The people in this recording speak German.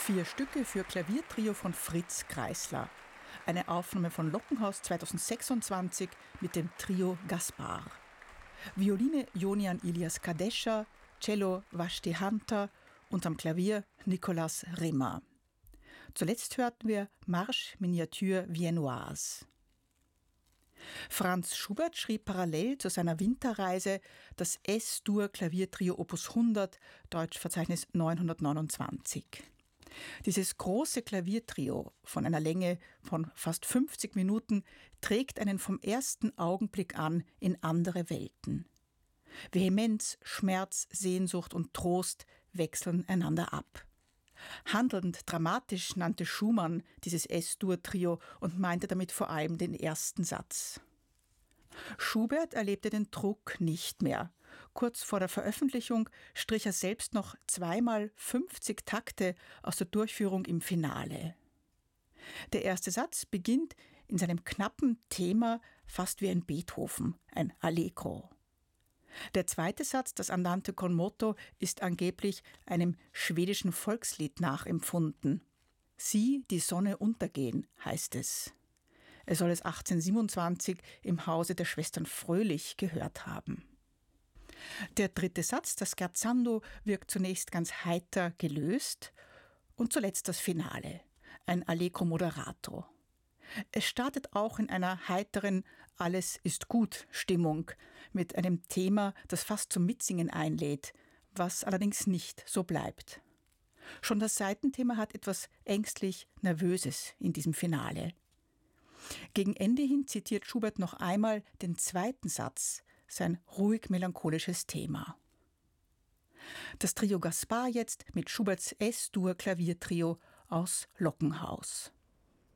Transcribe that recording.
4 Stücke für Klaviertrio von Fritz Kreisler. Eine Aufnahme von Lockenhaus 2026 mit dem Trio Gaspar. Violine Jonian Ilias Kadesha, Cello Vashti Hunter und am Klavier Nicolas Rimmer. Zuletzt hörten wir Marche Miniature Viennoise. Franz Schubert schrieb parallel zu seiner Winterreise das S-Dur-Klaviertrio Opus 100, Deutschverzeichnis 929. Dieses große Klaviertrio von einer Länge von fast 50 Minuten trägt einen vom ersten Augenblick an in andere Welten. Vehemenz, Schmerz, Sehnsucht und Trost wechseln einander ab. Handelnd dramatisch nannte Schumann dieses S-Dur-Trio und meinte damit vor allem den ersten Satz. Schubert erlebte den Druck nicht mehr. Kurz vor der Veröffentlichung strich er selbst noch zweimal 50 Takte aus der Durchführung im Finale. Der erste Satz beginnt in seinem knappen Thema fast wie ein Beethoven, ein Allegro. Der zweite Satz, das Andante con moto, ist angeblich einem schwedischen Volkslied nachempfunden. Sieh die Sonne untergehen, heißt es. Er soll es 1827 im Hause der Schwestern Fröhlich gehört haben. Der dritte Satz, das Scherzando, wirkt zunächst ganz heiter gelöst und zuletzt das Finale, ein Allegro moderato. Es startet auch in einer heiteren Alles ist gut Stimmung mit einem Thema, das fast zum Mitsingen einlädt, was allerdings nicht so bleibt. Schon das Seitenthema hat etwas ängstlich Nervöses in diesem Finale. Gegen Ende hin zitiert Schubert noch einmal den zweiten Satz, sein ruhig melancholisches Thema. Das Trio Gaspar jetzt mit Schuberts S-Dur-Klaviertrio aus Lockenhaus.